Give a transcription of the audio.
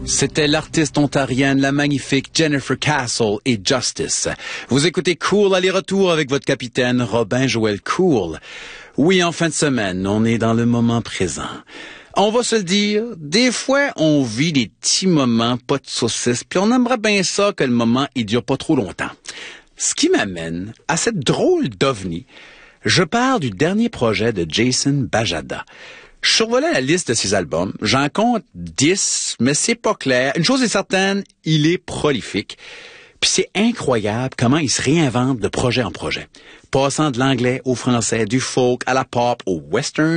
C'était l'artiste ontarienne, la magnifique Jennifer Castle et Justice. Vous écoutez Cool aller-retour avec votre capitaine Robin-Joël Cool. Oui, en fin de semaine, on est dans le moment présent. On va se le dire, des fois, on vit des petits moments, pas de saucisses, puis on aimerait bien ça que le moment, il dure pas trop longtemps. Ce qui m'amène à cette drôle d'ovni. Je parle du dernier projet de Jason Bajada. Je survolais la liste de ses albums. J'en compte 10, mais c'est pas clair. Une chose est certaine, il est prolifique. Puis c'est incroyable comment il se réinvente de projet en projet. Passant de l'anglais au français, du folk à la pop, au western,